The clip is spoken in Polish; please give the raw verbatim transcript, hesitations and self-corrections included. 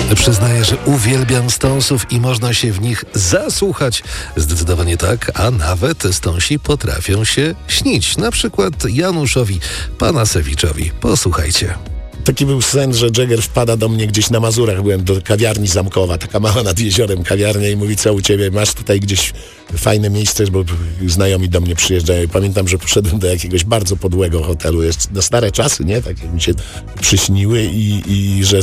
Przyznaję, że uwielbiam Stonesów i można się w nich zasłuchać. Zdecydowanie tak, a nawet Stonesi potrafią się śnić. Na przykład Januszowi Panasewiczowi. Posłuchajcie. Taki był sen, że Jagger wpada do mnie gdzieś na Mazurach, byłem do kawiarni Zamkowa, taka mała nad jeziorem kawiarnia i mówi, co u ciebie, masz tutaj gdzieś fajne miejsce, bo znajomi do mnie przyjeżdżają i pamiętam, że poszedłem do jakiegoś bardzo podłego hotelu, jeszcze na stare czasy, nie, tak jak mi się przyśniły i, i że